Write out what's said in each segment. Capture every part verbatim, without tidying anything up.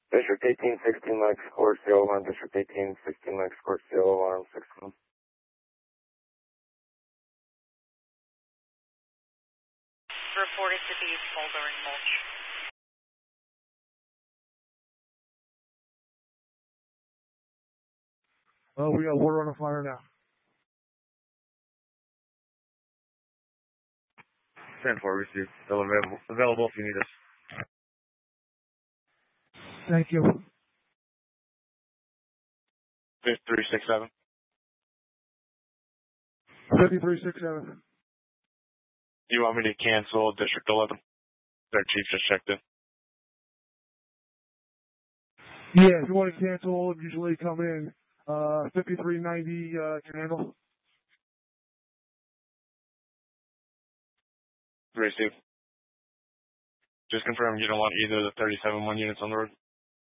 District eighteen sixteen Mike score C L one, District eighteen sixteen Mike score C L alarm six one. Reported to be smoldering mulch. Oh, we got water on the fire now. ten four received. Still available, available if you need us. Thank you. fifty-three six seven. fifty-three six seven. Do you want me to cancel District eleven? Their chief just checked in. Yeah, if you want to cancel, usually come in. Uh, fifty-three ninety uh, can handle. Received. Just confirm you don't want either of the thirty-seven one units on the road?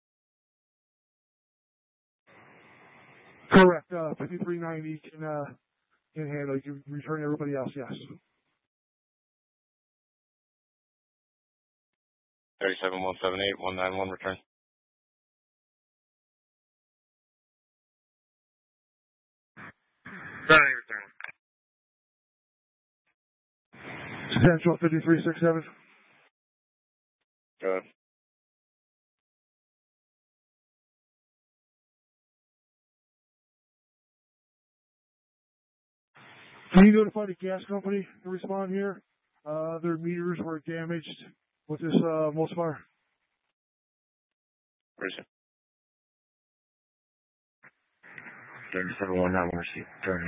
Correct. Uh, fifty-three ninety can, uh, can handle. You can return everybody else, yes. thirty-seven one seven eight one nine one return. Sorry, return. Central fifty-three six seven. Go ahead. Can you notify the gas company to respond here? Uh, their meters were damaged with this, uh, mulch fire. Where is it? thirty-seven one nine one receipt. Turn.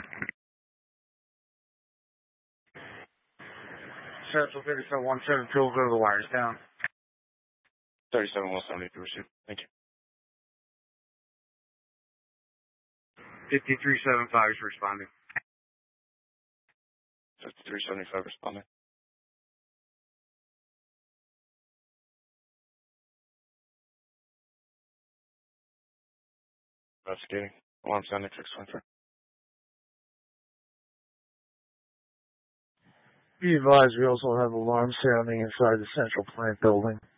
Central thirty-seven one seven two, go to the wires down. thirty-seven one seven eight receipt. Thank you. fifty-three seventy-five is responding. fifty-three seventy-five responding. Investigating. Alarm sounding six twenty-three. Be advised, we also have alarm sounding inside the central plant building.